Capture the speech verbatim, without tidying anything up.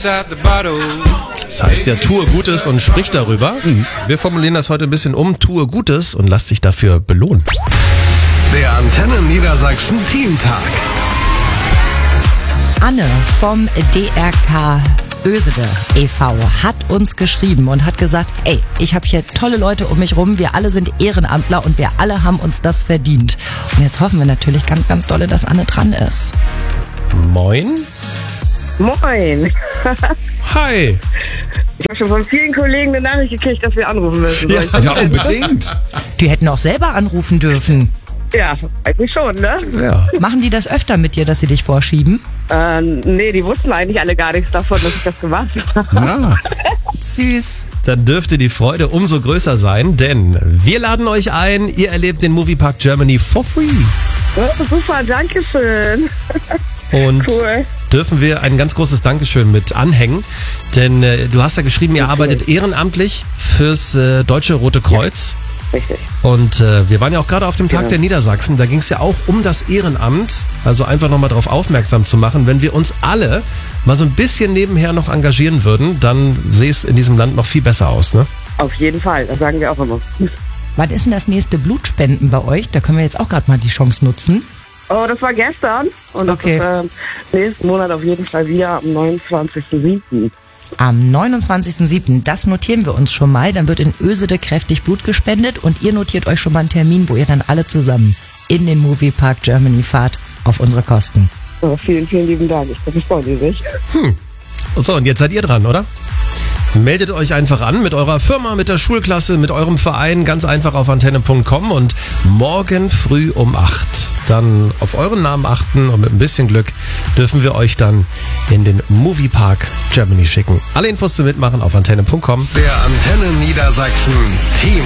Das heißt ja, tue Gutes und sprich darüber. Wir formulieren das heute ein bisschen um. Tue Gutes und lass dich dafür belohnen. Der Antenne Niedersachsen Teamtag. Anne vom D R K Ösede e V hat uns geschrieben und hat gesagt, ey, ich habe hier tolle Leute um mich rum, wir alle sind Ehrenamtler und wir alle haben uns das verdient. Und jetzt hoffen wir natürlich ganz, ganz dolle, dass Anne dran ist. Moin. Moin. Hi. Ich habe schon von vielen Kollegen eine Nachricht gekriegt, dass wir anrufen müssen. Ja, ja, unbedingt. Die hätten auch selber anrufen dürfen. Ja, eigentlich schon, ne? Ja. Machen die das öfter mit dir, dass sie dich vorschieben? Äh, nee, die wussten eigentlich alle gar nichts davon, dass ich das gemacht habe. Ja. Süß. Dann dürfte die Freude umso größer sein, denn wir laden euch ein, ihr erlebt den Moviepark Germany for free. Ja, super, danke schön. Und Cool. dürfen wir ein ganz großes Dankeschön mit anhängen, denn äh, du hast ja geschrieben, ihr arbeitet ehrenamtlich fürs äh, Deutsche Rote Kreuz. Richtig. Und äh, wir waren ja auch gerade auf dem Tag Ja. der Niedersachsen, da ging es ja auch um das Ehrenamt, also einfach nochmal darauf aufmerksam zu machen, wenn wir uns alle mal so ein bisschen nebenher noch engagieren würden, dann sähe es in diesem Land noch viel besser aus, ne? Auf jeden Fall, das sagen wir auch immer. Wann ist denn das nächste Blutspenden bei euch? Da können wir jetzt auch gerade mal die Chance nutzen. Oh, das war gestern und Okay. das ist äh, nächsten Monat auf jeden Fall wieder am neunundzwanzigsten siebten Am neunundzwanzigsten siebten Das notieren wir uns schon mal. Dann wird in Ösede kräftig Blut gespendet und ihr notiert euch schon mal einen Termin, wo ihr dann alle zusammen in den Moviepark Germany fahrt auf unsere Kosten. Oh, vielen, vielen lieben Dank. Ich glaube, ich freue mich. So, und jetzt seid ihr dran, oder? Meldet euch einfach an mit eurer Firma, mit der Schulklasse, mit eurem Verein, ganz einfach auf antenne punkt com und morgen früh um acht dann auf euren Namen achten und mit ein bisschen Glück dürfen wir euch dann in den Moviepark Germany schicken. Alle Infos zum Mitmachen auf antenne punkt com. Der Antenne Niedersachsen Teamtag.